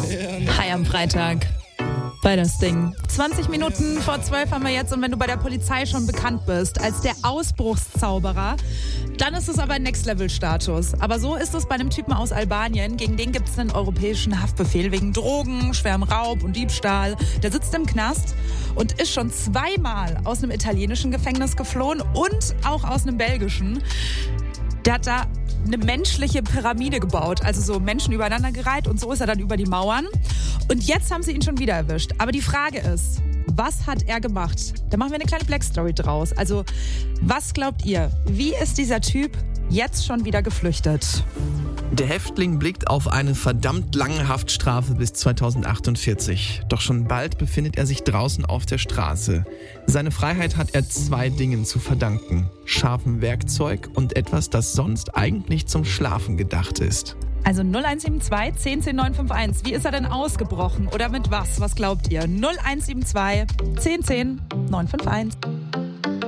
Hi am Freitag. Bei das Ding. 20 Minuten vor 12 haben wir jetzt, und wenn du bei der Polizei schon bekannt bist als der Ausbruchszauberer, dann ist es aber ein Next-Level-Status. Aber so ist es bei einem Typen aus Albanien. Gegen den gibt es einen europäischen Haftbefehl wegen Drogen, schwerem Raub und Diebstahl. Der sitzt im Knast und ist schon 2-mal aus einem italienischen Gefängnis geflohen und auch aus einem belgischen. Der hat da eine menschliche Pyramide gebaut, also so Menschen übereinander gereiht, und so ist er dann über die Mauern. Und jetzt haben sie ihn schon wieder erwischt. Aber die Frage ist, was hat er gemacht? Da machen wir eine kleine Black Story draus. Also, was glaubt ihr? Wie ist dieser Typ jetzt schon wieder geflüchtet? Der Häftling blickt auf eine verdammt lange Haftstrafe bis 2048. Doch schon bald befindet er sich draußen auf der Straße. Seine Freiheit hat er 2 Dingen zu verdanken: scharfem Werkzeug und etwas, das sonst eigentlich zum Schlafen gedacht ist. Also 0172 10 10 951. Wie ist er denn ausgebrochen? Oder mit was? Was glaubt ihr? 0172 10 10 951.